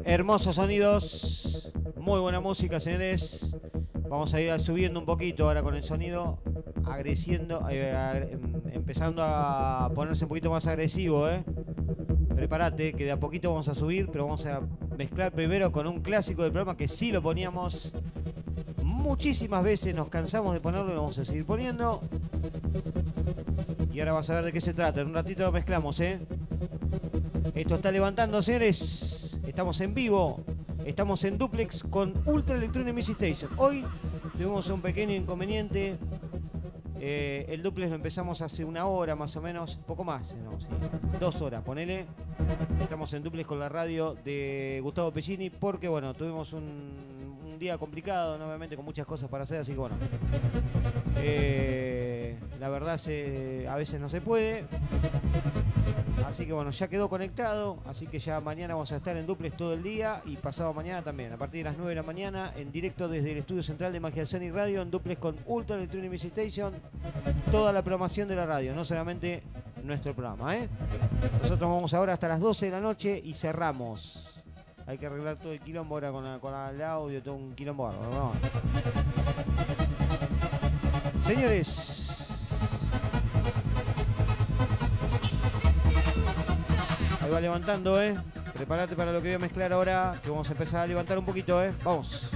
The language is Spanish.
Hermosos sonidos, muy buena música, señores. Vamos a ir subiendo un poquito ahora con el sonido, empezando a ponerse un poquito más agresivo, ¿eh? Prepárate, que de a poquito vamos a subir, pero vamos a mezclar primero con un clásico del programa que sí lo poníamos muchísimas veces, nos cansamos de ponerlo y lo vamos a seguir poniendo. Y ahora vas a ver de qué se trata, en un ratito lo mezclamos, ¿eh? Esto está levantando, señores. Estamos en vivo. Estamos en duplex con Ultra Electronic Music Station. Hoy tuvimos un pequeño inconveniente. El duplex lo empezamos hace una hora más o menos. Poco más, ¿no? Sí. 2 horas, ponele. Estamos en duplex con la radio de Gustavo Pellini porque, bueno, tuvimos un día complicado, nuevamente con muchas cosas para hacer. Así que, bueno, la verdad a veces no se puede. Así que bueno, ya quedó conectado, así que ya mañana vamos a estar en duplex todo el día y pasado mañana también, a partir de las 9 de la mañana, en directo desde el estudio central de Magia Zen y Radio, en duplex con Ultra Electronic Music Station, toda la programación de la radio, no solamente nuestro programa, ¿eh? Nosotros vamos ahora hasta las 12 de la noche y cerramos. Hay que arreglar todo el quilombo ahora con el audio, todo un quilombo, ¿no? Señores, ahí va levantando, ¿eh? Prepárate para lo que voy a mezclar ahora, que vamos a empezar a levantar un poquito, ¿eh? Vamos.